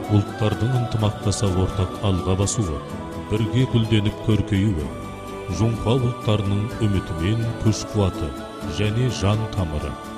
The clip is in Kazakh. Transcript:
ұлттардың ынтымақтаса ортақ алға басуы, бірге гүлденіп көркеюі, жоңғар ұлттарының үміті мен күш-қуаты және жан тамыры.